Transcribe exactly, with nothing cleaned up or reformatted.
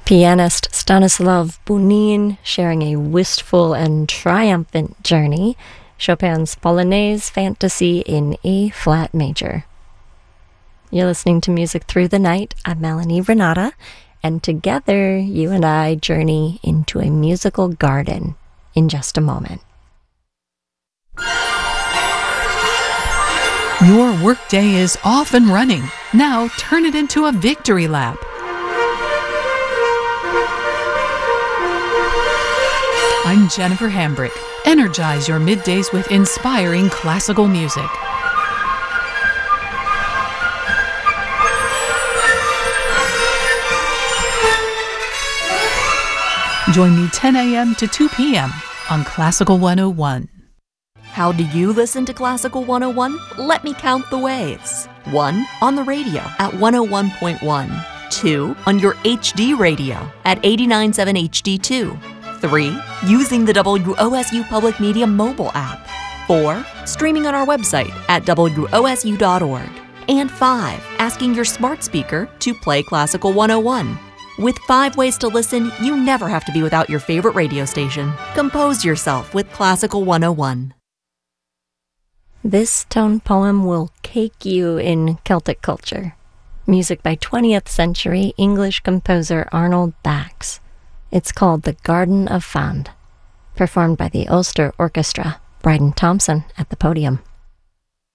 Pianist Stanislav Bunin sharing a wistful and triumphant journey, Chopin's Polonaise Fantasy in E-flat major. You're listening to Music Through the Night. I'm Melanie Renata, and together you and I journey into a musical garden in just a moment. Your workday is off and running. Now turn it into a victory lap. I'm Jennifer Hambrick. Energize your middays with inspiring classical music. Join me ten a.m. to two p.m. on Classical one oh one. How do you listen to Classical one oh one? Let me count the ways. One, on the radio at one oh one point one. Two, on your H D radio at eighty-nine point seven H D two. Three, using the W O S U Public Media mobile app. Four, streaming on our website at W O S U dot org. And five, asking your smart speaker to play Classical one oh one. With five ways to listen, you never have to be without your favorite radio station. Compose yourself with Classical one oh one. This tone poem will cake you in Celtic culture. Music by twentieth century English composer Arnold Bax. It's called The Garden of Fand, performed by the Ulster Orchestra, Bryden Thompson at the podium.